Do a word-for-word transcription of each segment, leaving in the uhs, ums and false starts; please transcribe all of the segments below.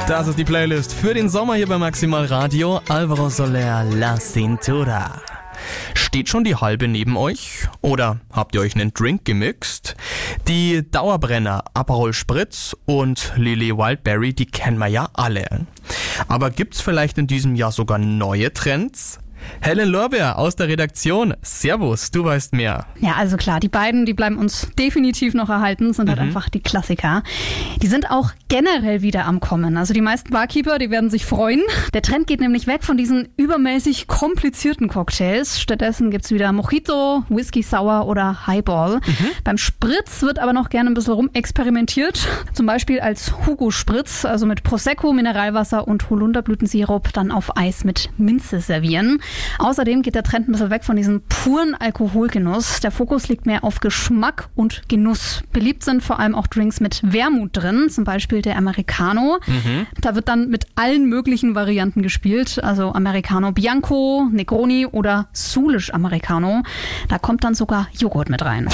Das ist die Playlist für den Sommer hier bei Maximal Radio. Alvaro Soler, La Cintura. Steht schon die halbe neben euch? Oder habt ihr euch einen Drink gemixt? Die Dauerbrenner Aperol Spritz und Lillet Wildberry, die kennen wir ja alle. Aber gibt's vielleicht in diesem Jahr sogar neue Trends? Helen Lorbeer aus der Redaktion. Servus, du weißt mehr. Ja, also klar, die beiden, die bleiben uns definitiv noch erhalten, sind halt Mhm. einfach die Klassiker. Die sind auch generell wieder am Kommen. Also die meisten Barkeeper, die werden sich freuen. Der Trend geht nämlich weg von diesen übermäßig komplizierten Cocktails. Stattdessen gibt's wieder Mojito, Whisky Sour oder Highball. Mhm. Beim Spritz wird aber noch gerne ein bisschen rumexperimentiert. Zum Beispiel als Hugo Spritz, also mit Prosecco, Mineralwasser und Holunderblütensirup dann auf Eis mit Minze servieren. Außerdem geht der Trend ein bisschen weg von diesem puren Alkoholgenuss. Der Fokus liegt mehr auf Geschmack und Genuss. Beliebt sind vor allem auch Drinks mit Wermut drin, zum Beispiel der Americano. Mhm. Da wird dann mit allen möglichen Varianten gespielt, also Americano Bianco, Negroni oder Soulish Americano. Da kommt dann sogar Joghurt mit rein.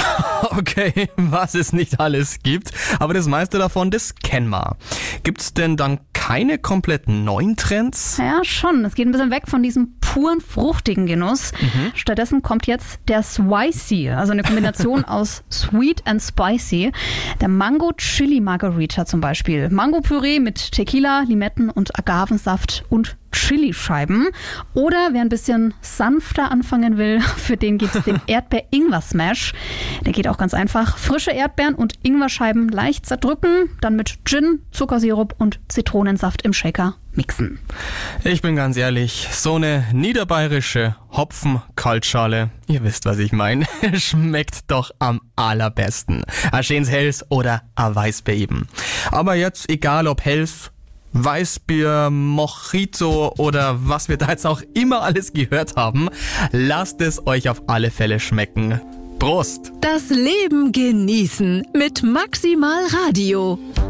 Okay, was es nicht alles gibt, aber das meiste davon, das kennen wir. Gibt's denn dann keine kompletten neuen Trends? Ja, schon. Es geht ein bisschen weg von diesem puren, fruchtigen Genuss. Mhm. Stattdessen kommt jetzt der Spicy, also eine Kombination aus Sweet and Spicy. Der Mango Chili Margarita zum Beispiel. Mango-Püree mit Tequila, Limetten und Agavensaft und Chilischeiben. Oder wer ein bisschen sanfter anfangen will, für den gibt es den Erdbeer-Ingwer-Smash. Der geht auch ganz einfach. Frische Erdbeeren und Ingwerscheiben leicht zerdrücken, dann mit Gin, Zuckersirup und Zitronensaft im Shaker mixen. Ich bin ganz ehrlich, so eine niederbayerische Hopfen-Kaltschale, ihr wisst, was ich meine, schmeckt doch am allerbesten. A schönes Helles oder a Weißbier eben. Aber jetzt, egal ob Helles, Weißbier, Mojito oder was wir da jetzt auch immer alles gehört haben, lasst es euch auf alle Fälle schmecken. Prost! Das Leben genießen mit Maximal Radio.